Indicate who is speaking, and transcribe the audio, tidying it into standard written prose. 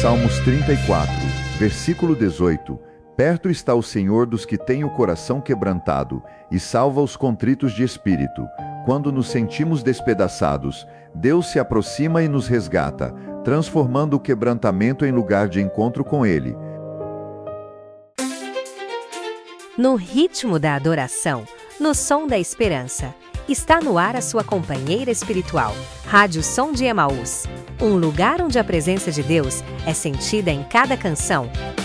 Speaker 1: Salmos 34, versículo 18. Perto está o Senhor dos que têm o coração quebrantado e salva os contritos de espírito. Quando nos sentimos despedaçados, Deus se aproxima e nos resgata, transformando o quebrantamento em lugar de encontro com Ele.
Speaker 2: No ritmo da adoração, no som da esperança, está no ar a sua companheira espiritual, Rádio Som de Emaús. Um lugar onde a presença de Deus é sentida em cada canção,